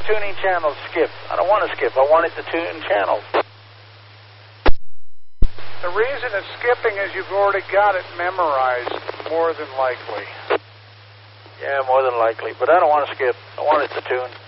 tuning channels skip. I don't want to skip. I want it to tune channels. The reason it's skipping is you've already got it memorized, more than likely. Yeah, more than likely. But I don't want to skip. I want it to tune.